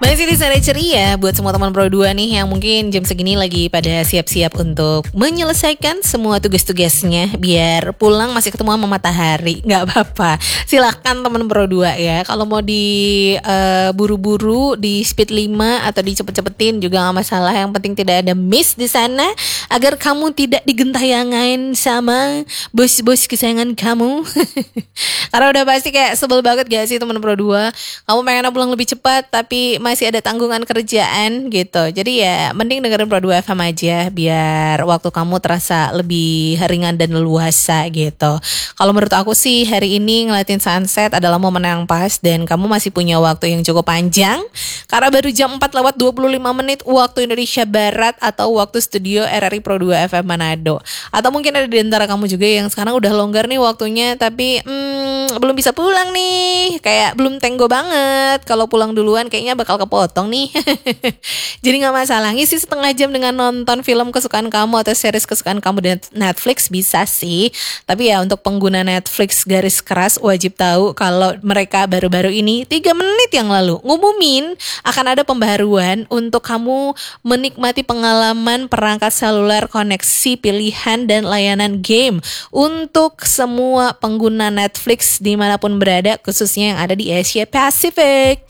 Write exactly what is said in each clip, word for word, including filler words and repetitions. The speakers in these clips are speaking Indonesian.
Masih di sana ceria buat semua teman Pro dua nih yang mungkin jam segini lagi pada siap-siap untuk menyelesaikan semua tugas-tugasnya biar pulang masih ketemu sama matahari. Gak apa-apa, silahkan teman Pro dua ya. Kalau mau di uh, buru-buru di speed lima atau dicepet-cepetin juga gak masalah. Yang penting tidak ada miss di sana agar kamu tidak digentayangain sama bos-bos kesayangan kamu. Karena udah pasti kayak sebel banget gak sih teman Pro dua, kamu pengen pulang lebih cepat tapi masih ada tanggungan kerjaan gitu. Jadi ya mending dengerin Pro dua F M aja biar waktu kamu terasa lebih ringan dan leluasa gitu. Kalau menurut aku sih hari ini ngeliatin sunset adalah momen yang pas dan kamu masih punya waktu yang cukup panjang karena baru jam empat lewat dua puluh lima menit waktu Indonesia Barat atau waktu studio R R I Pro dua F M Manado. Atau mungkin ada di antara kamu juga yang sekarang udah longgar nih waktunya tapi hmm, belum bisa pulang nih, kayak belum tenggo banget. Kalau pulang duluan kayaknya bakal kepotong nih. Jadi gak masalah ngisi setengah jam dengan nonton film kesukaan kamu atau series kesukaan kamu di Netflix bisa sih. Tapi ya untuk pengguna Netflix garis keras wajib tahu kalau mereka baru-baru ini tiga menit yang lalu ngumumin akan ada pembaruan untuk kamu menikmati pengalaman perangkat seluler koneksi pilihan dan layanan game untuk semua pengguna Netflix dimanapun berada, khususnya yang ada di Asia Pasifik.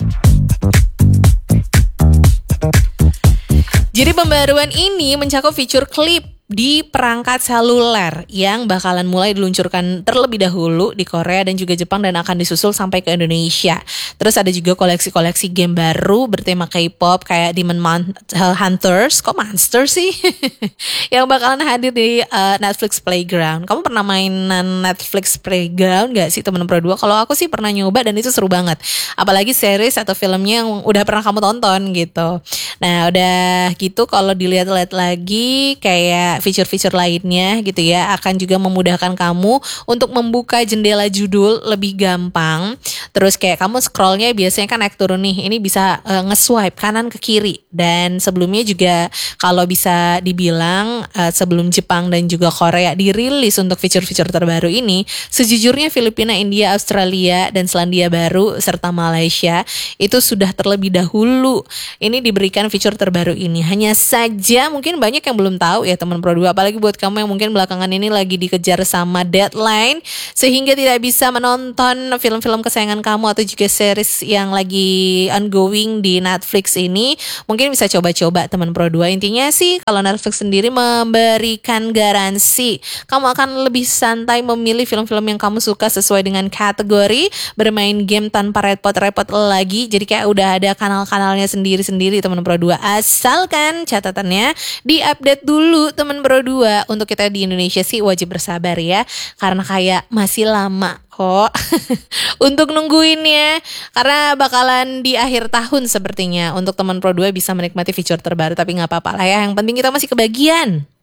Jadi pembaruan ini mencakup fitur klip di perangkat seluler yang bakalan mulai diluncurkan terlebih dahulu di Korea dan juga Jepang dan akan disusul sampai ke Indonesia. Terus ada juga koleksi-koleksi game baru bertema K-pop kayak Demon Mon- Hunters, kok Monster sih? Yang bakalan hadir di uh, Netflix Playground. Kamu pernah mainan Netflix Playground gak sih teman Pro dua? Kalau aku sih pernah nyoba dan itu seru banget. Apalagi series atau filmnya yang udah pernah kamu tonton gitu. Nah udah gitu kalau dilihat-lihat lagi kayak fitur-fitur lainnya gitu ya akan juga memudahkan kamu untuk membuka jendela judul lebih gampang. Terus kayak kamu scrollnya biasanya kan naik turun nih, ini bisa uh, nge-swipe kanan ke kiri. Dan sebelumnya juga kalau bisa dibilang uh, sebelum Jepang dan juga Korea dirilis untuk fitur-fitur terbaru ini, sejujurnya Filipina, India, Australia dan Selandia Baru serta Malaysia itu sudah terlebih dahulu ini diberikan fitur terbaru ini. Hanya saja mungkin banyak yang belum tahu ya teman Pro dua, apalagi buat kamu yang mungkin belakangan ini lagi dikejar sama deadline sehingga tidak bisa menonton film-film kesayangan kamu atau juga series yang lagi ongoing di Netflix ini. Mungkin bisa coba-coba teman Pro dua. Intinya sih kalau Netflix sendiri memberikan garansi kamu akan lebih santai memilih film-film yang kamu suka sesuai dengan kategori, bermain game tanpa repot-repot lagi. Jadi kayak udah ada kanal-kanalnya sendiri-sendiri teman Pro dua. Asalkan catatannya di-update dulu teman Pro dua. Untuk kita di Indonesia sih wajib bersabar ya, karena kayak masih lama kok untuk nungguinnya, karena bakalan di akhir tahun sepertinya untuk teman Pro dua bisa menikmati fitur terbaru. Tapi gak apa-apa lah ya, yang penting kita masih kebagian.